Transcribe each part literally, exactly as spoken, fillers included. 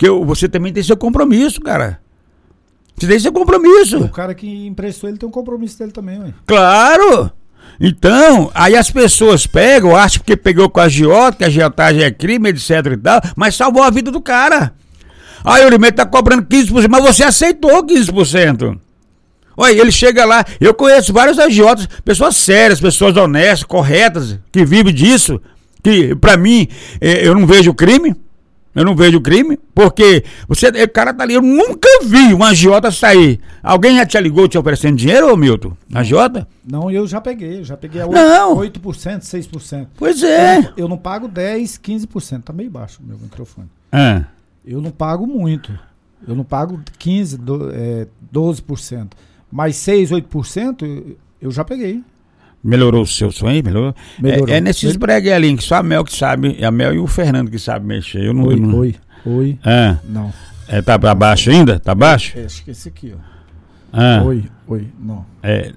Porque você também tem seu compromisso, cara. Você tem seu compromisso. O cara que emprestou, ele tem um compromisso dele também, ué. Claro! Então, aí as pessoas pegam, acham que pegou com a agiota, que a agiotagem é crime, etc e tal, mas salvou a vida do cara. Aí o Eurimar tá cobrando quinze por cento, mas você aceitou quinze por cento. Olha, ele chega lá, eu conheço vários agiotas, pessoas sérias, pessoas honestas, corretas, que vivem disso, que pra mim, eh, eu não vejo crime, eu não vejo crime, porque você, o cara tá ali, eu nunca vi um agiota sair. Alguém já te ligou te oferecendo dinheiro, ô Milton? Agiota? Não, eu já peguei, eu já peguei a Não. oito por cento, seis por cento. Pois é. Eu, eu não pago dez, quinze por cento, tá meio baixo o meu microfone. Ah. Eu não pago muito, eu não pago quinze, doze por cento. Mas seis, oito por cento eu, eu já peguei. Melhorou o seu sonho? Melhorou? Melhorou. É, é nesses breguelinhos que só a Mel que sabe, a Mel e o Fernando que sabem mexer. Eu não, Oi, eu não... oi, oi. Ah. Não. É, tá pra baixo ainda? Tá baixo? É, acho que esse aqui, ó. Ah. Oi, oi, não. É.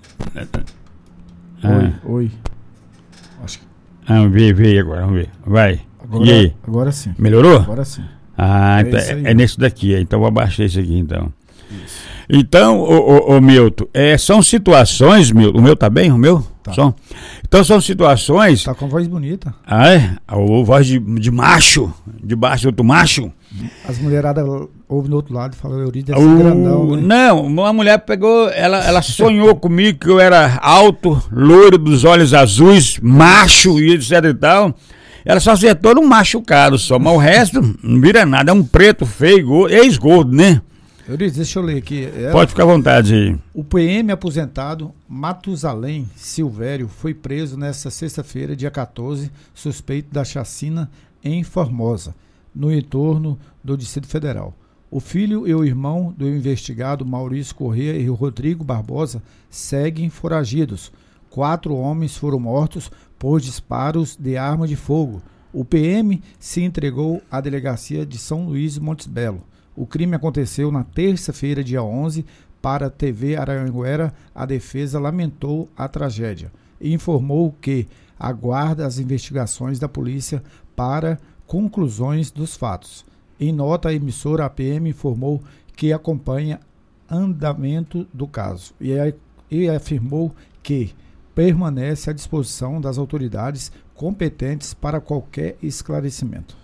Ah. Oi, oi. Acho que... Ah, vamos ver, vê agora, vamos ver. Vai. Agora, E aí? agora sim. Melhorou? Agora sim. Ah, É então isso aí. é, é nesse daqui, então vou abaixar esse aqui então. Isso. Então, ô, ô, ô Milton, é, são situações, Milton, o meu tá bem, o meu? Tá. Som? Então são situações... Tá com a voz bonita. Ah, é? A voz de, de macho, de baixo de outro macho. As mulheradas ouvem do outro lado e falam, Eurídio deve ser grandão, né? Não, uma mulher pegou, ela, ela sonhou comigo que eu era alto, loiro, dos olhos azuis, macho e etc e tal. Ela só acertou no machucado só, mas o resto não vira nada, é um preto feio, ex-gordo, né? Eurídio, deixa eu ler aqui. Ela, Pode ficar à vontade aí. O P M aposentado Matusalém Silvério foi preso nesta sexta-feira, dia quatorze, suspeito da chacina em Formosa, no entorno do Distrito Federal. O filho e o irmão do investigado Maurício Corrêa e Rodrigo Barbosa seguem foragidos. Quatro homens foram mortos por disparos de arma de fogo. O P M se entregou à delegacia de São Luís Montes Belo. O crime aconteceu na terça-feira, dia onze, para a T V Aranguera. A defesa lamentou a tragédia e informou que aguarda as investigações da polícia para conclusões dos fatos. Em nota, a emissora A P M informou que acompanha andamento do caso e, e afirmou que permanece à disposição das autoridades competentes para qualquer esclarecimento.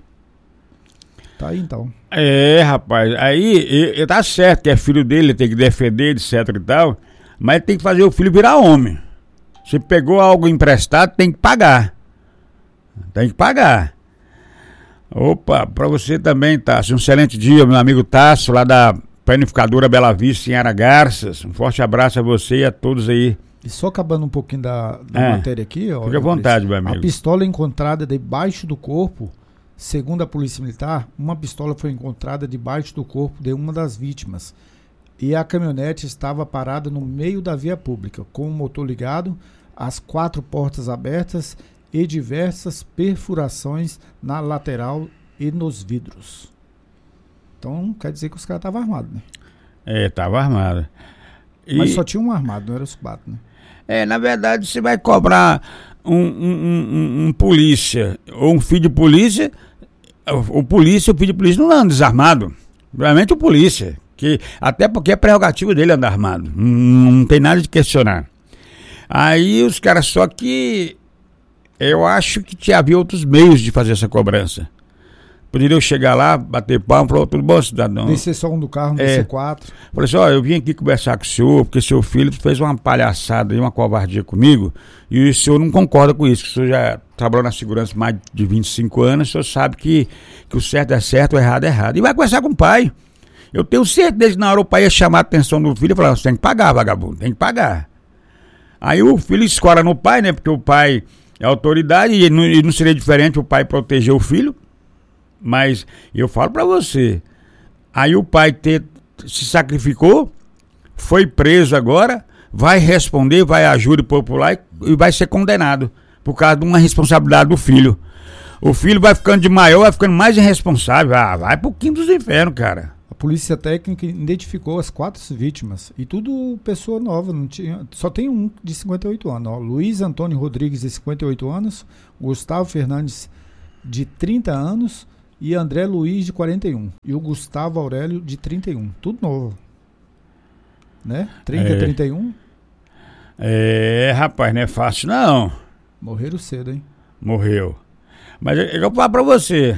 Tá aí então. É, rapaz, aí ele tá certo que é filho dele, tem que defender, etc e tal, mas tem que fazer o filho virar homem. Se pegou algo emprestado, tem que pagar. Tem que pagar. Opa, pra você também, Tássio, um excelente dia, meu amigo Tássio, lá da Panificadora Bela Vista, em Aragarças. Um forte abraço a você e a todos aí. E só acabando um pouquinho da, da É. matéria aqui, ó. Fique à vontade, meu A amigo. pistola encontrada debaixo do corpo, segundo a Polícia Militar, uma pistola foi encontrada debaixo do corpo de uma das vítimas. E a caminhonete estava parada no meio da via pública, com o motor ligado, as quatro portas abertas e diversas perfurações na lateral e nos vidros. Então, quer dizer que os caras estavam armados, né? É, tava armado. E, Mas só tinha um armado, não era os quatro, né? é, na verdade, você vai cobrar um, um, um, um, um polícia ou um filho de polícia, o, o polícia, o filho de polícia não anda desarmado. Realmente o polícia, que, até porque é prerrogativa dele andar armado. Não, não tem nada de questionar. Aí os caras, só que eu acho que tinha, havia outros meios de fazer essa cobrança. Poderia eu chegar lá, bater palma, falar, tudo bom, cidadão? Descer só um do carro, não É. descer quatro. Falei assim, ó, eu vim aqui conversar com o senhor, porque seu filho fez uma palhaçada e uma covardia comigo, e o senhor não concorda com isso, que o senhor já trabalhou na segurança mais de vinte e cinco anos, o senhor sabe que, que o certo é certo, o errado é errado. E vai conversar com o pai. Eu tenho certeza que na hora o pai ia chamar a atenção do filho e falar, você tem que pagar, vagabundo, tem que pagar. Aí o filho escora no pai, né, porque o pai é autoridade e não, e não seria diferente o pai proteger o filho. Mas eu falo pra você, aí o pai ter, se sacrificou, foi preso agora, vai responder, vai à júri popular e, e vai ser condenado por causa de uma responsabilidade do filho. O filho vai ficando de maior, vai ficando mais irresponsável. Ah, vai pro quinto dos infernos, cara. A polícia técnica identificou as quatro vítimas e tudo pessoa nova, não tinha, só tem um de cinquenta e oito anos. Ó, Luiz Antônio Rodrigues, de cinquenta e oito anos, Gustavo Fernandes, de trinta anos, E André Luiz, de quarenta e um. E o Gustavo Aurélio, de trinta e um. Tudo novo. Né? trinta, É. trinta e um. É, rapaz, não é fácil não. Morreram cedo, hein? Morreu. Mas eu, eu vou falar pra você.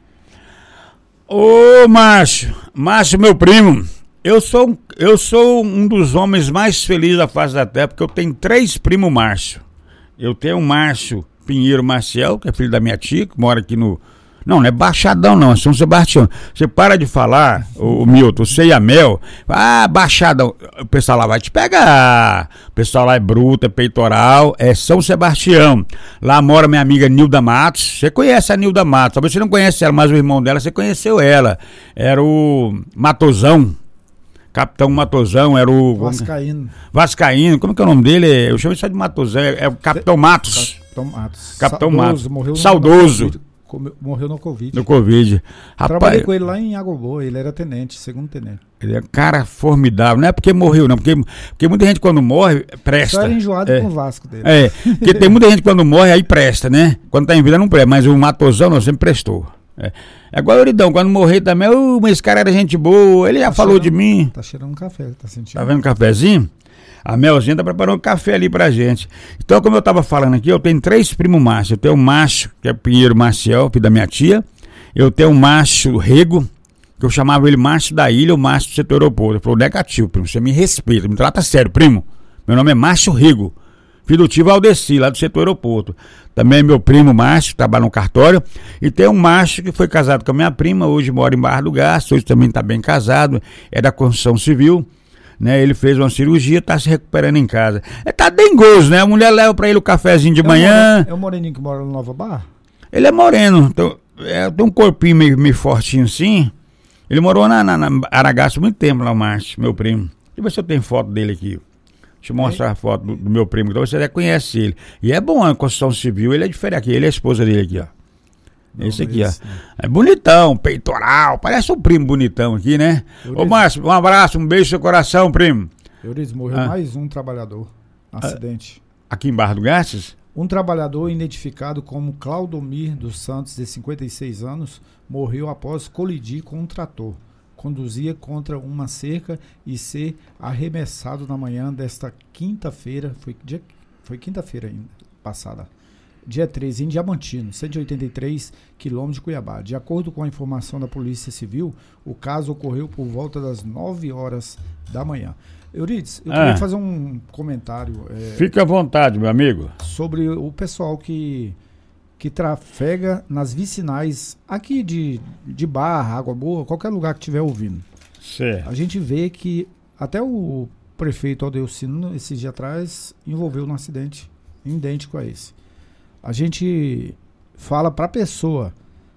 Ô, Márcio, Márcio, meu primo, eu sou, eu sou um dos homens mais felizes da face da terra, porque eu tenho três primos Márcio. Eu tenho o Márcio Pinheiro Maciel, que é filho da minha tia, que mora aqui no... Não, não é Baixadão não, é São Sebastião. Você para de falar, o, o Milton, você e a Mel, ah, Baixadão, o pessoal lá vai te pegar. O pessoal lá é bruto, é peitoral, é São Sebastião. Lá mora minha amiga Nilda Matos. Você conhece a Nilda Matos, talvez você não conhece ela, mas o irmão dela, você conheceu ela. Era o Matosão, Capitão Matosão, era o... Vascaíno. Vascaíno, como que é o nome dele? Eu chamo isso de Matosão, é, é o Capitão Matos. Capitão Matos. Capitão Saudoso, Matos. morreu no- Saudoso. no Covid. Come- Morreu no Covid. No Covid. Trabalhei Rapaz, com ele lá em Água Boa, ele era tenente, segundo tenente. ele é um cara formidável. Não é porque morreu, não. Porque, porque muita gente quando morre, presta. Só era enjoado é. com o Vasco dele. É, porque tem muita gente quando morre, aí presta, né? Quando tá em vida não presta, mas o Matosão não, sempre prestou. É, é igual o Euridão, quando morrer também, oh, mas esse cara era gente boa, ele já Tá falou cheirando- de mim. Tá cheirando um café, tá sentindo? Tá vendo o cafezinho? A Melzinha tá preparando um café ali pra gente. Então, como eu tava falando aqui, eu tenho três primos machos. Eu tenho o macho, que é Pinheiro Maciel, filho da minha tia. Eu tenho o macho Rego, que eu chamava ele macho da ilha, o macho do setor aeroporto. Ele falou, negativo, primo, você me respeita, me trata sério, primo. Meu nome é Macho Rego, filho do tio Aldeci, lá do setor aeroporto. Também é meu primo macho, trabalha no cartório. E tem um macho que foi casado com a minha prima, hoje mora em Barra do Gasto, hoje também tá bem casado, é da construção civil. Né, ele fez uma cirurgia, tá se recuperando em casa. É, tá dengoso, né? A mulher leva pra ele o cafezinho de É o manhã. more- É o moreninho que mora no Nova Barra? Ele é moreno, então, é, tem um corpinho meio, meio fortinho assim. Ele morou na, na, na Aragaço muito tempo lá, o Márcio, meu primo. Deixa eu ver se eu tenho foto dele aqui. Deixa eu mostrar a foto do, do meu primo, então você já conhece ele. E é bom a construção civil, ele é diferente aqui, ele é a esposa dele aqui, ó. Não, Esse aqui, esse ó. não. É bonitão, peitoral, parece um primo bonitão aqui, né? Eu Ô disse- Márcio, um abraço, um beijo no seu coração, primo. Euriz, morreu Ah. mais um trabalhador. Acidente. Aqui em Barra do Garças? Um trabalhador identificado como Claudomir dos Santos, de cinquenta e seis anos, morreu após colidir com um trator. Conduzia contra uma cerca e ser arremessado na manhã desta quinta-feira, foi, dia- foi quinta-feira ainda, passada, dia treze, em Diamantino, cento e oitenta e três quilômetros de Cuiabá. De acordo com a informação da Polícia Civil, o caso ocorreu por volta das nove horas da manhã. Eurides, eu Ah. queria fazer um comentário é, Fica à vontade, meu amigo. sobre o pessoal que, que trafega nas vicinais aqui de, de Barra, Água Boa, qualquer lugar que estiver ouvindo. Certo. A gente vê que até o prefeito Aldeocino, esses dias atrás, envolveu num acidente idêntico a esse. A gente fala para a pessoa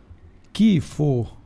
que for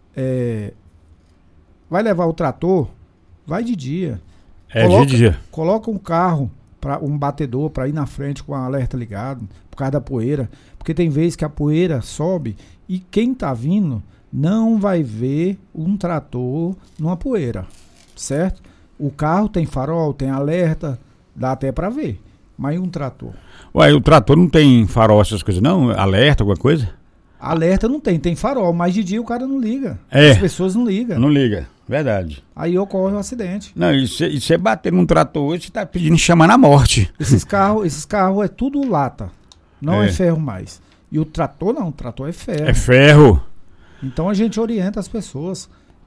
é, vai levar o trator, vai de dia. É Coloca- de dia. Coloca um carro, pra, um batedor para ir na frente com o alerta ligado, por causa da poeira. Porque tem vezes que a poeira sobe e quem tá vindo não vai ver um trator numa poeira, certo? O carro tem farol, tem alerta, dá até para ver. Mas e um trator? Ué, o trator não tem farol, essas coisas, não? Alerta, alguma coisa? Alerta não tem, tem farol, mas de dia o cara não liga. É. As pessoas não ligam. Não liga, verdade. Aí ocorre o acidente. Não, e você bater num trator hoje, você tá pedindo chamar na morte. Esses carros, esses carros é tudo lata. Não é. É. ferro mais. E o trator não, o trator é ferro. É ferro. Então a gente orienta as pessoas.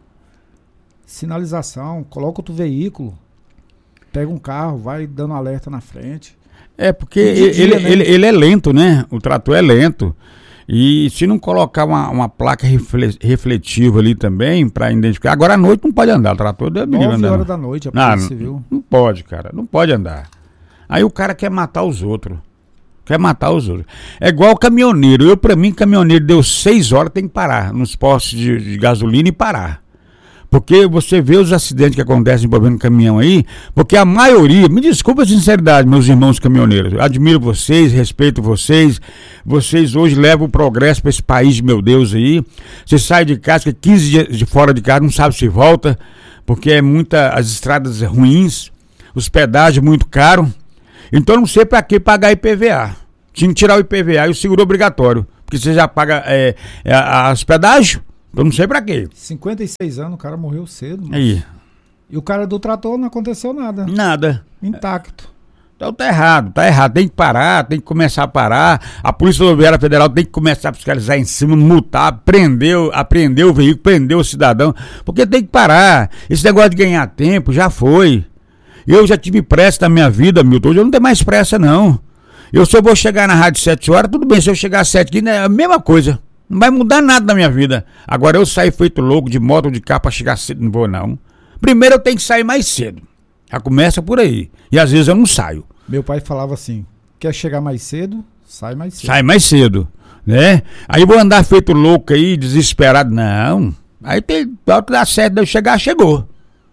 Sinalização, coloca outro veículo, pega um carro, vai dando alerta na frente. É, porque E de ele, dia, ele, né? ele, ele é lento, né? O trator é lento. E se não colocar uma, uma placa refle- refletiva ali também, pra identificar. Agora à noite não pode andar, o trator deve nove andar. horas não. da noite, a Não, polícia não, civil. não pode, cara. Não pode andar. Aí o cara quer matar os outros. Quer matar os outros. É igual o caminhoneiro. Eu, pra mim, caminhoneiro deu seis horas, tem que parar nos postos de, de gasolina e parar. Porque você vê os acidentes que acontecem envolvendo caminhão aí, porque a maioria, me desculpa a sinceridade, meus irmãos caminhoneiros, eu admiro vocês, respeito vocês, vocês hoje levam o progresso para esse país, meu Deus, aí. Você sai de casa, fica quinze dias de fora de casa, não sabe se volta, porque é muita, as estradas ruins, os pedágios muito caros. Então não sei para que pagar I P V A. Tinha que tirar o I P V A e o seguro obrigatório. Porque você já paga é, é, a hospedagem, eu não sei pra quê. cinquenta e seis anos, o cara morreu cedo. Mas... Aí. E o cara do trator não aconteceu nada. Nada. Intacto. Então tá errado, tá errado. Tem que parar, tem que começar a parar. A Polícia Rodoviária Federal tem que começar a fiscalizar em cima, multar, prender, apreender o veículo, prender o cidadão. Porque tem que parar. Esse negócio de ganhar tempo já foi. Eu já tive pressa na minha vida, Milton. Hoje eu não tenho mais pressa, não. Eu se eu vou chegar na rádio sete horas, tudo bem. Se eu chegar às sete aqui, é a mesma coisa. Não vai mudar nada na minha vida. Agora eu sair feito louco de moto ou de carro pra chegar cedo, não vou, não. Primeiro eu tenho que sair mais cedo. Já começa por aí. E às vezes eu não saio. Meu pai falava assim, quer chegar mais cedo, sai mais cedo. Sai mais cedo, né? Aí eu vou andar feito louco aí, desesperado. Não. Aí tem, pode dar certo, eu chegar, chegou.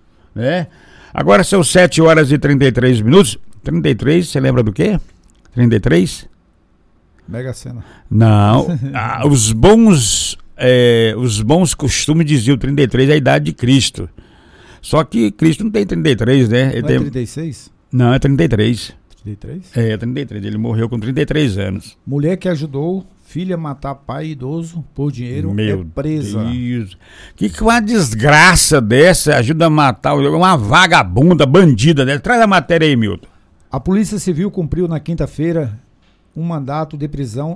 Né? Agora são sete horas e trinta e três minutos. trinta e três, você lembra do quê? trinta e três? Mega Sena. Não. Ah, os bons é, os bons costumes diziam trinta e três é a idade de Cristo. Só que Cristo não tem trinta e três, né? Ele não tem... é trinta e seis? Não, é trinta e três. trinta e três? É, trinta e três. Ele morreu com trinta e três anos. Mulher que ajudou filha a matar pai idoso por dinheiro Meu é presa. Deus. Que que uma desgraça dessa ajuda a matar uma vagabunda, bandida dessa? Traz a matéria aí, Milton. A Polícia Civil cumpriu na quinta-feira um mandato de prisão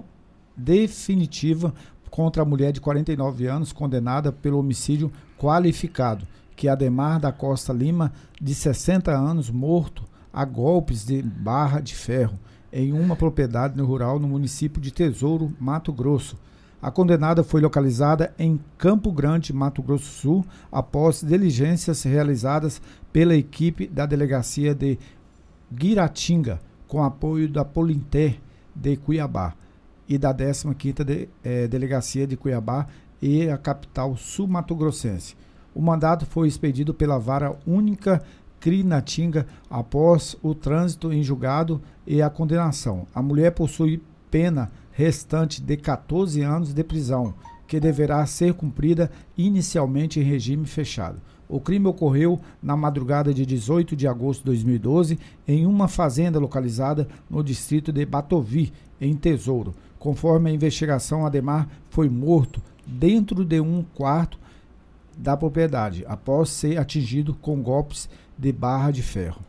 definitiva contra a mulher de quarenta e nove anos condenada pelo homicídio qualificado, que é Ademar da Costa Lima, de sessenta anos, morto a golpes de barra de ferro em uma propriedade rural no município de Tesouro, Mato Grosso. A condenada foi localizada em Campo Grande, Mato Grosso do Sul, após diligências realizadas pela equipe da Delegacia de Guiratinga, com apoio da Polinter de Cuiabá e da décima quinta de, eh, Delegacia de Cuiabá e a capital sul-mato-grossense. O mandato foi expedido pela Vara Única Crinatinga após o trânsito em julgado e a condenação. A mulher possui pena restante de quatorze anos de prisão, que deverá ser cumprida inicialmente em regime fechado. O crime ocorreu na madrugada de dezoito de agosto de dois mil e doze em uma fazenda localizada no distrito de Batovi, em Tesouro. Conforme a investigação, Ademar foi morto dentro de um quarto da propriedade, após ser atingido com golpes de barra de ferro.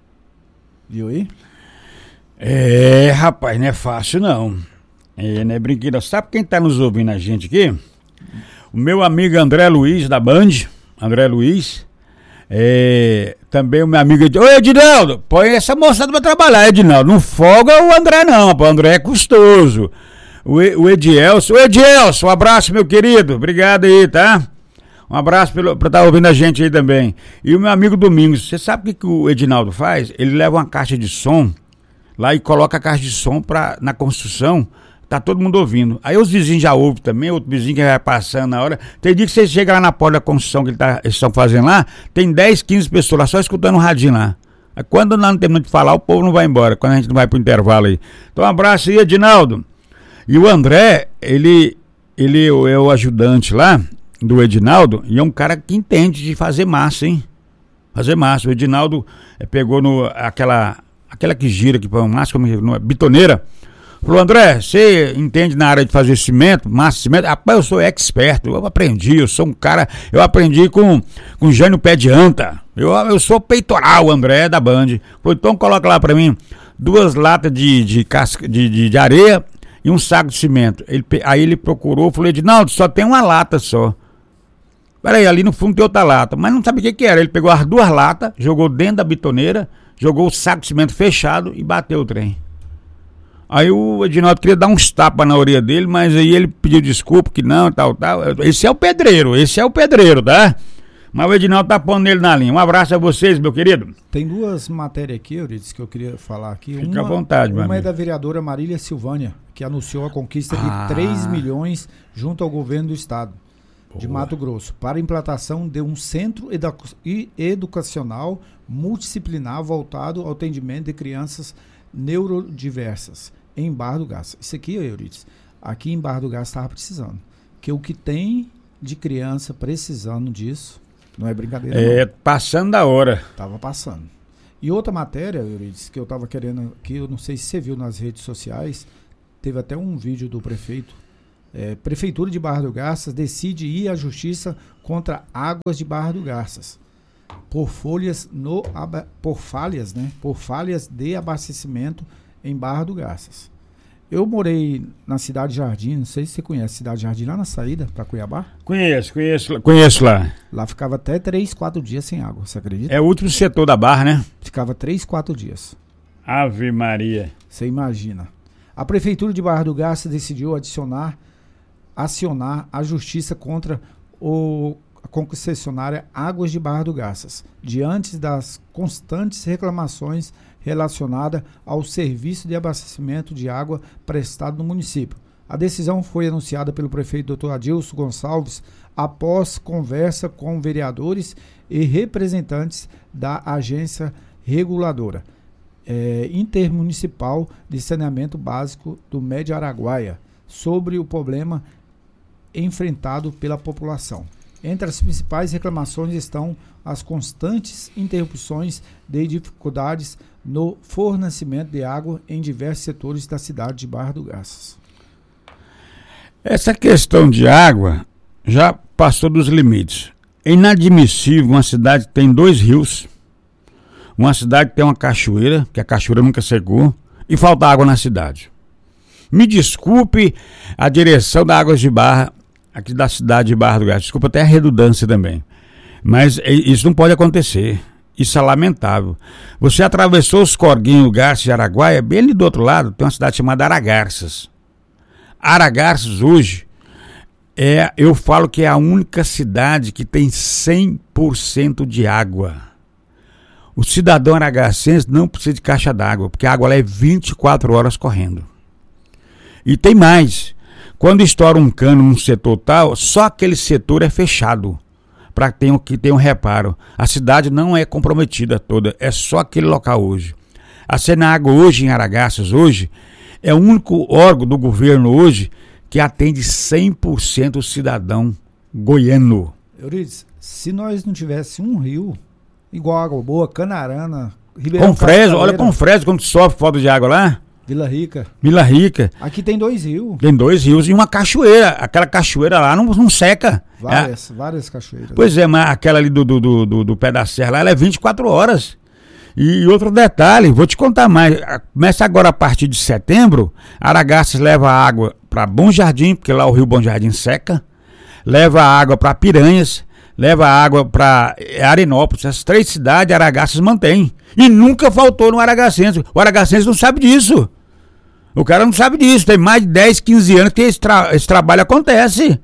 Viu aí? É, rapaz, não é fácil não. É, não é brinquedo. Sabe quem tá nos ouvindo a gente aqui? O meu amigo André Luiz, da Band. André Luiz. É, também o meu amigo... Ô, Edinaldo, põe essa moçada pra trabalhar, Edinaldo. Não folga o André não, o André é custoso. O, o Edielson. Ô, Edielson, um abraço, meu querido. Obrigado aí, tá? Um abraço pelo, pra estar ouvindo a gente aí também. E o meu amigo Domingos, você sabe o que, que o Edinaldo faz? Ele leva uma caixa de som lá e coloca a caixa de som pra, na construção, tá todo mundo ouvindo. Aí os vizinhos já ouvem também, outro vizinho que vai passando na hora. Tem dia que você chega lá na porta da construção que ele tá, eles estão fazendo lá, tem dez, quinze pessoas lá só escutando um radinho lá. Aí quando nós não temos muito de falar, o povo não vai embora, quando a gente não vai pro intervalo aí. Então um abraço aí, Edinaldo. E o André, ele, ele é o ajudante lá do Edinaldo, e é um cara que entende de fazer massa, hein? Fazer massa. O Edinaldo é, pegou no, aquela, aquela que gira aqui para massa, como é, bitoneira. Falou, André, você entende na área de fazer cimento, massa, cimento? Rapaz, eu sou expert, eu aprendi, eu sou um cara, eu aprendi com, com Jânio Pé de Anta. Eu, eu sou peitoral, André, da Band. Falou, então coloca lá para mim duas latas de, de, casca, de, de, de areia e um saco de cimento. Ele, aí ele procurou, falou, Edinaldo, só tem uma lata só. Peraí, ali no fundo tem outra lata, mas não sabe o que que era. Ele pegou as duas latas, jogou dentro da bitoneira, jogou o saco de cimento fechado e bateu o trem. Aí o Edinaldo queria dar uns tapas na orelha dele, mas aí ele pediu desculpa, que não, tal, tal. Esse é o pedreiro, esse é o pedreiro, tá? Mas o Edinaldo tá pondo ele na linha. Um abraço a vocês, meu querido. Tem duas matérias aqui, Euridice, que eu queria falar aqui. Fica uma, à vontade, meu Uma amigo. é da vereadora Marília Silvânia, que anunciou a conquista Ah. de três milhões junto ao governo do estado de Boa. Mato Grosso, para a implantação de um centro edu- e- educacional multidisciplinar voltado ao atendimento de crianças neurodiversas em Barra do Garça. Isso aqui, Euridice, aqui em Barra do Garça estava precisando. Que o que tem de criança precisando disso, não é brincadeira, É, não. passando da hora. Tava passando. E outra matéria, Euridice, que eu tava querendo, que eu não sei se você viu nas redes sociais, teve até um vídeo do prefeito É, Prefeitura de Barra do Garças decide ir à justiça contra Águas de Barra do Garças por folhas no aba, por falhas, né? Por falhas de abastecimento em Barra do Garças. Eu morei na Cidade Jardim, não sei se você conhece Cidade Jardim, lá na saída para Cuiabá. Conheço, conheço, conheço lá. Lá ficava até três, quatro dias sem água, você acredita? É o último setor da Barra, né? Ficava três, quatro dias. Ave Maria. Você imagina. A Prefeitura de Barra do Garças decidiu adicionar, acionar a justiça contra o, a concessionária Águas de Barra do Garças, diante das constantes reclamações relacionada ao serviço de abastecimento de água prestado no município. A decisão foi anunciada pelo prefeito doutor Adilson Gonçalves após conversa com vereadores e representantes da agência reguladora é, intermunicipal de saneamento básico do Médio Araguaia sobre o problema enfrentado pela população. Entre as principais reclamações estão as constantes interrupções de dificuldades no fornecimento de água em diversos setores da cidade de Barra do Garças. Essa questão de água já passou dos limites. É inadmissível uma cidade que tem dois rios, uma cidade que tem uma cachoeira, que a cachoeira nunca secou, e falta água na cidade. Me desculpe a direção da Águas de Barra, aqui da cidade de Barra do Garças, desculpa até a redundância também, mas isso não pode acontecer. Isso é lamentável. Você atravessou os Corguinhos, Garças e Araguaia, bem ali do outro lado tem uma cidade chamada Aragarças. Aragarças hoje, é, eu falo que é a única cidade que tem cem por cento de água. O cidadão aragarcense não precisa de caixa d'água, porque a água lá é vinte e quatro horas correndo. E tem mais. Quando estoura um cano num setor tal, só aquele setor é fechado, para que tenha, que tenha um reparo. A cidade não é comprometida toda, é só aquele local hoje. A Senaágua hoje, em Aragarças, hoje, é o único órgão do governo hoje que atende cem por cento o cidadão goiano. Eurides, se nós não tivéssemos um rio, igual Água Boa, Canarana, Ribeirão Confresa, olha Confresa, quando sofre falta de água lá. Vila Rica. Vila Rica. Aqui tem dois rios. Tem dois rios e uma cachoeira. Aquela cachoeira lá não, não seca. Várias, é. várias cachoeiras. Pois é, mas aquela ali do, do, do, do, do pé da serra lá, ela é vinte e quatro horas. E outro detalhe, vou te contar mais. Começa agora a partir de setembro, Aragarças leva água para Bom Jardim, porque lá o rio Bom Jardim seca. Leva água para Piranhas. Leva água para Arenópolis. Essas três cidades Aragarças mantém. E nunca faltou no Aragacense. O Aragacense não sabe disso. O cara não sabe disso. Tem mais de dez, quinze anos que esse, tra- esse trabalho acontece.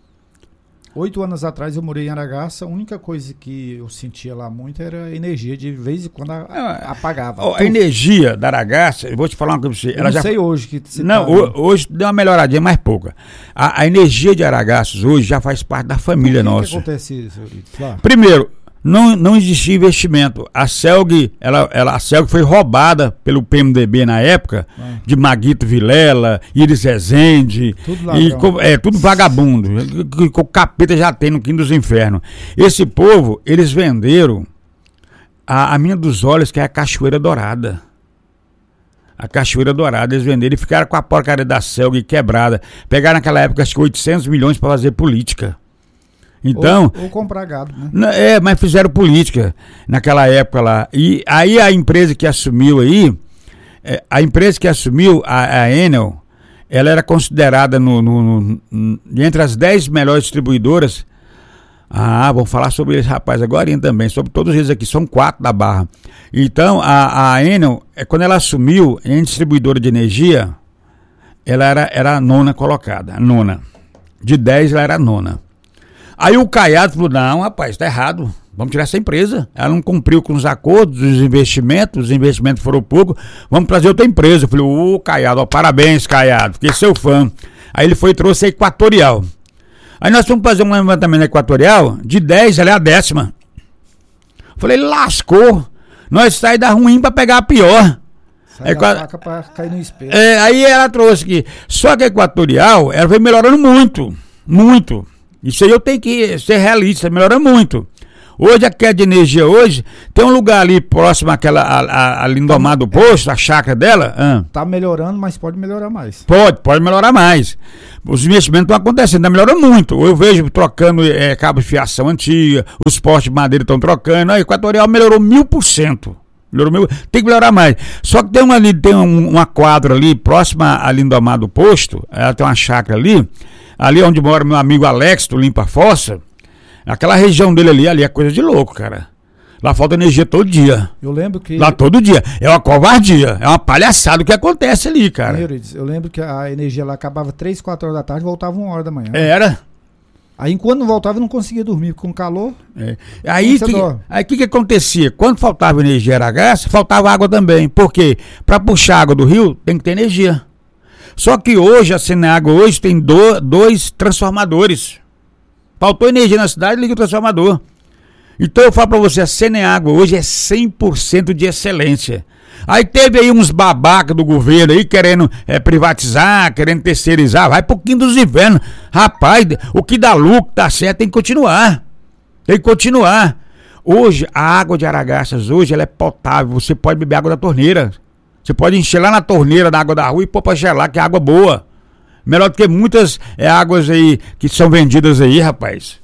Oito anos atrás eu morei em Aragarça. A única coisa que eu sentia lá muito era a energia. De vez em quando a, a, apagava. A energia da Aragarça, eu vou te falar uma coisa pra você. Eu ela não já sei hoje que você Não, tá... o, hoje deu uma melhoradinha, mais pouca. A, a energia de Aragarças hoje já faz parte da família Por que nossa. que acontece isso, Flávio? Primeiro, não, não existia investimento. A Celg, ela, ela, a Celg foi roubada pelo P M D B na época, ah. de Maguito Vilela, Iris Rezende, tudo, e, com, é, tudo vagabundo. O capeta já tem no quinto dos infernos. Esse povo, eles venderam a, a mina dos olhos, que é a Cachoeira Dourada. A Cachoeira Dourada, eles venderam e ficaram com a porcaria da Celg quebrada. Pegaram naquela época acho que oitocentos milhões para fazer política. Então, ou, ou comprar gado, né? É, mas fizeram política naquela época lá. E aí a empresa que assumiu aí, é, a empresa que assumiu, a, a Enel, ela era considerada no, no, no, no, entre as dez melhores distribuidoras. Ah, vamos falar sobre esse rapaz agora também, sobre todos eles aqui, são quatro da Barra. Então, a, a Enel, quando ela assumiu em distribuidora de energia, ela era, era a nona colocada, a nona. De dez, ela era a nona. Aí o Caiado falou, não, rapaz, tá errado, vamos tirar essa empresa. Ela não cumpriu com os acordos, os investimentos, os investimentos foram pouco, vamos trazer outra empresa. Eu falei, ô Caiado, ó, parabéns, Caiado, fiquei seu fã. Aí ele foi e trouxe a Equatorial. Aí nós fomos fazer um levantamento na Equatorial, de dez, ela é a décima. Eu falei, lascou, nós saímos da ruim pra pegar a pior. Sai da Equa... faca pra cair no espelho. É, aí ela trouxe aqui, só que a Equatorial, ela foi melhorando muito, muito. Isso aí eu tenho que ser realista, melhora muito. Hoje a queda de energia hoje, tem um lugar ali próximo àquela, a, a, a Lindomar do Posto, a chácara dela. Ah. Tá melhorando, mas pode melhorar mais. Pode, pode melhorar mais. Os investimentos estão acontecendo, está melhorando muito. Eu vejo trocando é, cabo de fiação antiga, os postes de madeira estão trocando. A Equatorial melhorou mil por cento. Melhorou mil, tem que melhorar mais. Só que tem uma, ali, tem um, uma quadra ali, próxima à Lindomar do Posto, ela tem uma chácara ali, ali onde mora meu amigo Alex, do Limpa Fossa. Aquela região dele ali, ali é coisa de louco, cara. Lá falta energia todo dia. Eu lembro que... Lá todo dia. É uma covardia, é uma palhaçada o que acontece ali, cara. Eu lembro que a energia lá acabava três, quatro horas da tarde e voltava uma hora da manhã. Era. Aí enquanto não voltava eu não conseguia dormir com calor. É. Aí o que, aí, que, que acontecia? Quando faltava energia era gás, faltava água também. Por quê? Para puxar água do rio tem que ter energia. Só que hoje a Seneágua hoje tem do, dois transformadores. Faltou energia na cidade, liga o transformador. Então eu falo pra você, a Seneágua hoje é cem por cento de excelência. Aí teve aí uns babacas do governo aí querendo é, privatizar, querendo terceirizar, vai pro quinto dos invernos. Rapaz, o que dá lucro, dá certo, tem que continuar. Tem que continuar. Hoje, a água de Aragarças, hoje ela é potável, você pode beber água da torneira. Você pode encher lá na torneira da água da rua e pôr pra gelar, que é água boa. Melhor do que muitas é, águas aí que são vendidas aí, rapaz.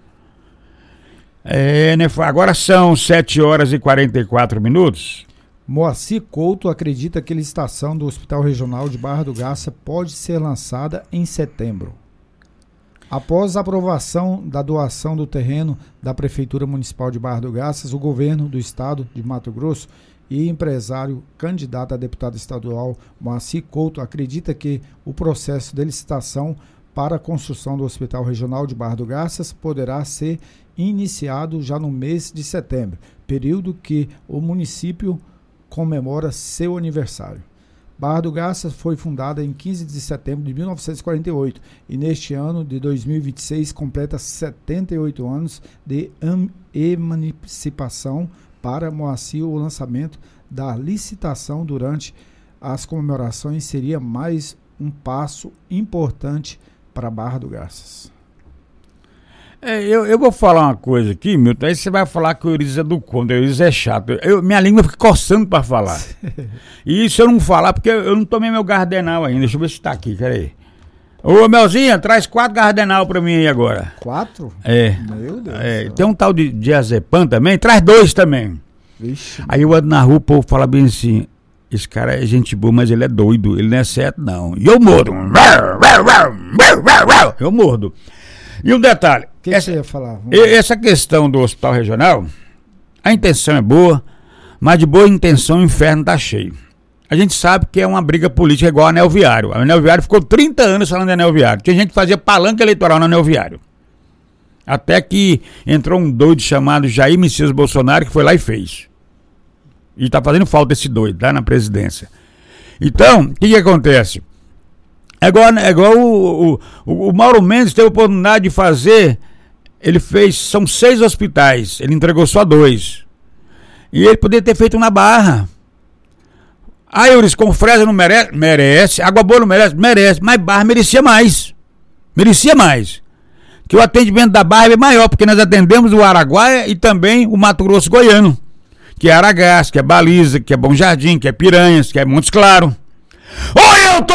É, né? Agora são sete horas e quarenta e quatro minutos. Moacir Couto acredita que a licitação do Hospital Regional de Barra do Garça pode ser lançada em setembro. Após a aprovação da doação do terreno da Prefeitura Municipal de Barra do Garças, o governo do estado de Mato Grosso e empresário candidato a deputado estadual Moacir Couto acredita que o processo de licitação para a construção do Hospital Regional de Barra do Garças poderá ser iniciado já no mês de setembro, período que o município comemora seu aniversário. Barra do Garças foi fundada em quinze de setembro de mil novecentos e quarenta e oito e neste ano de dois mil e vinte e seis completa setenta e oito anos de emancipação. Para Moacir, o lançamento da licitação durante as comemorações seria mais um passo importante para Barra do Garças. É, eu, eu vou falar uma coisa aqui, Milton, aí você vai falar que o Euridice é do contra, o Euridice é chato. Eu, minha língua fica coçando para falar. E se eu não falar, porque eu não tomei meu gardenal ainda, deixa eu ver se tá aqui, peraí. Ô, Melzinha, traz quatro gardenal pra mim aí agora. Quatro? É. Meu Deus. É, tem um tal de diazepam também, traz dois também. Vixe. Aí eu ando na rua, o povo fala bem assim, esse cara é gente boa, mas ele é doido, ele não é certo não. E eu mordo. Eu mordo. E um detalhe. O que, que você ia falar? Essa questão do hospital regional, a intenção é boa, mas de boa intenção o inferno tá cheio. A gente sabe que é uma briga política igual a Anel Viário. O Anel Viário ficou trinta anos falando de Anel Viário. Tinha gente que fazia palanca eleitoral no Anel Viário. Até que entrou um doido chamado Jair Messias Bolsonaro que foi lá e fez. E tá fazendo falta esse doido lá na presidência. Então, o que que acontece? É igual, é igual o, o, o Mauro Mendes teve a oportunidade de fazer, ele fez, são seis hospitais, ele entregou só dois. E ele poderia ter feito na Barra. Ah, Euridice, com Fresa não merece? Merece. Água Boa não merece? Merece. Mas Barra merecia mais. Merecia mais. Que o atendimento da Barra é maior, porque nós atendemos o Araguaia e também o Mato Grosso Goiano. Que é Aragás, que é Baliza, que é Bom Jardim, que é Piranhas, que é Montes Claros. Oi, eu tô...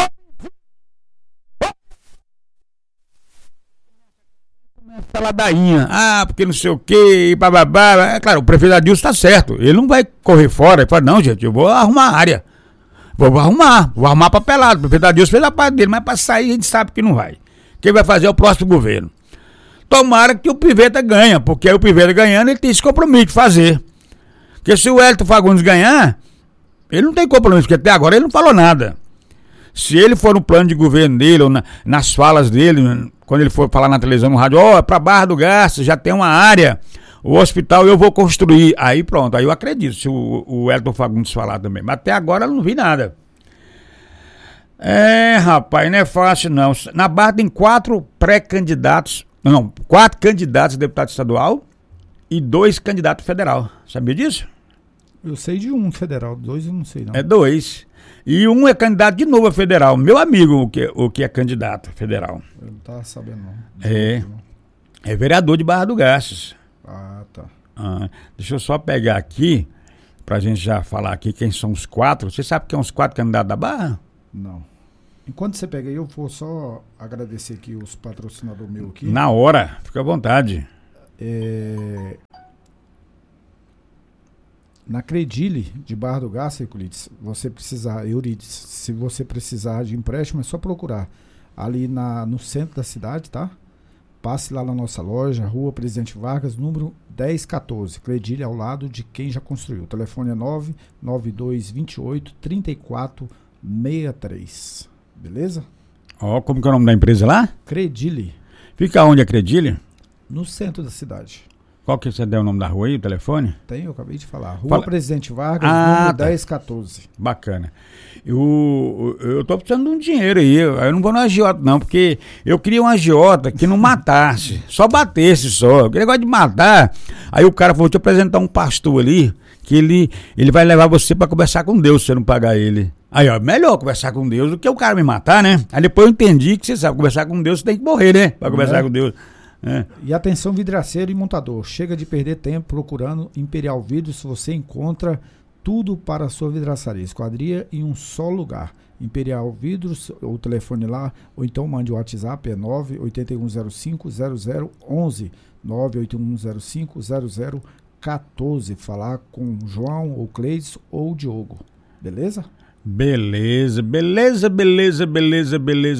Essa ladainha. Ah, porque não sei o que, bababá. É claro, o prefeito Adilson tá certo. Ele não vai correr fora. Ele fala, não, gente, eu vou arrumar a área. Vou, vou arrumar, vou arrumar papelado. O prefeito Adilson fez a parte dele, mas para sair a gente sabe que não vai. Quem vai fazer é o próximo governo. Tomara que o Piveta ganhe, porque aí o Piveta ganhando, ele tem esse compromisso de fazer. Porque se o Hélito Fagundes ganhar, ele não tem compromisso, porque até agora ele não falou nada. Se ele for no plano de governo dele, ou na, nas falas dele, quando ele for falar na televisão, no rádio, ó, oh, é pra Barra do Garça, já tem uma área, o hospital eu vou construir. Aí pronto, aí eu acredito, se o, o Hélito Fagundes falar também. Mas até agora eu não vi nada. É, rapaz, não é fácil não. Na Barra tem quatro pré-candidatos, não, quatro candidatos a deputado estadual e dois candidatos federal. Sabia disso? Eu sei de um federal, dois eu não sei não. É dois. E um é candidato de novo a federal. Meu amigo, o que, o que é candidato federal. Eu não tava sabendo não. É. É vereador de Barra do Garças. Ah, tá. Ah, deixa eu só pegar aqui, pra gente já falar aqui quem são os quatro. Você sabe quem são os quatro candidatos da Barra? Não. Enquanto você pega aí, eu vou só agradecer aqui os patrocinadores meus aqui. Na hora, fica à vontade. É... Na Credile de Barra do Garça, Euclides, você precisar, Eurides, se você precisar de empréstimo, é só procurar ali na, no centro da cidade, tá? Passe lá na nossa loja, Rua Presidente Vargas, número dez quatorze. Credile ao lado de quem já construiu. O telefone é nove nove dois dois oito, três quatro seis três. Beleza? Ó, como que é o nome da empresa lá? Credile. Fica onde a Credile? No centro da cidade. Qual que você deu o nome da rua aí, o telefone? Tem, eu acabei de falar. Rua Fala. Presidente Vargas, Ah, número tá. dez quatorze. Bacana. Eu, eu tô precisando de um dinheiro aí. Eu eu não vou no agiota, não, porque eu queria um agiota que não matasse, só batesse só. Aquele negócio de matar. Aí o cara falou: vou te apresentar um pastor ali, que ele, ele vai levar você pra conversar com Deus se você não pagar ele. Aí, ó, melhor conversar com Deus do que o cara me matar, né? Aí depois eu entendi que você sabe, conversar com Deus você tem que morrer, né? Pra conversar É. com Deus. É. E atenção, vidraceiro e montador. Chega de perder tempo procurando Imperial Vidros. Você encontra tudo para a sua vidraçaria, esquadria em um só lugar. Imperial Vidros, o telefone lá, ou então mande o WhatsApp, é nove oito um zero cinco zero zero um um, nove oito um zero cinco zero zero um quatro. Falar com João, ou Cleides, ou Diogo. Beleza? Beleza, beleza, beleza, beleza, beleza.